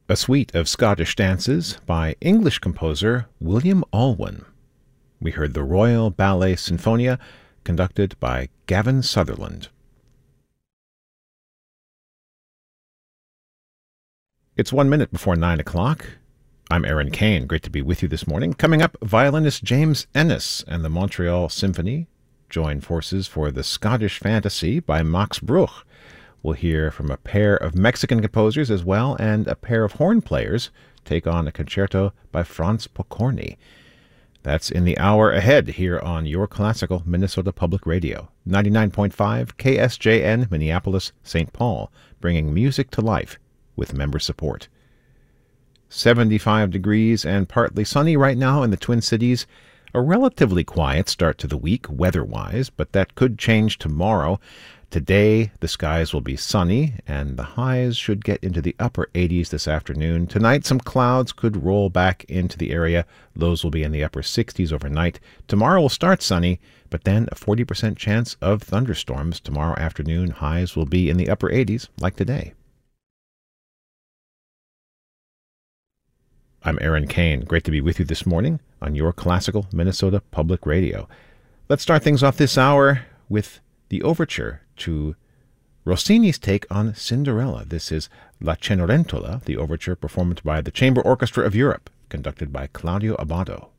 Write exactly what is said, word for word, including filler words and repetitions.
a suite of Scottish dances by English composer William Alwyn. We heard the Royal Ballet Sinfonia, conducted by Gavin Sutherland. It's one minute before nine o'clock. I'm Aaron Kane. Great to be with you this morning. Coming up, violinist James Ennis and the Montreal Symphony join forces for the Scottish Fantasy by Max Bruch. We'll hear from a pair of Mexican composers as well, and a pair of horn players take on a concerto by Franz Pokorny. That's in the hour ahead here on Your Classical Minnesota Public Radio, ninety-nine point five K S J N, Minneapolis, Saint Paul, bringing music to life with member support. seventy-five degrees and partly sunny right now in the Twin Cities. A relatively quiet start to the week weather-wise, but that could change tomorrow. Today, the skies will be sunny, and the highs should get into the upper eighties this afternoon. Tonight, some clouds could roll back into the area. Lows will be in the upper sixties overnight. Tomorrow will start sunny, but then a forty percent chance of thunderstorms. Tomorrow afternoon, highs will be in the upper eighties, like today. I'm Aaron Kane. Great to be with you this morning on Your Classical Minnesota Public Radio. Let's start things off this hour with the overture to Rossini's take on Cinderella. This is La Cenerentola, the overture performed by the Chamber Orchestra of Europe, conducted by Claudio Abbado.